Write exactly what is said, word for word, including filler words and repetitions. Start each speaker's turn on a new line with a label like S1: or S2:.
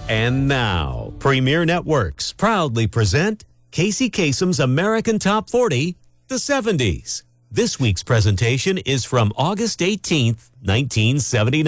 S1: And now, Premier Networks proudly present Casey Kasem's American Top forty, the seventies. This week's presentation is from August eighteenth, nineteen seventy-nine.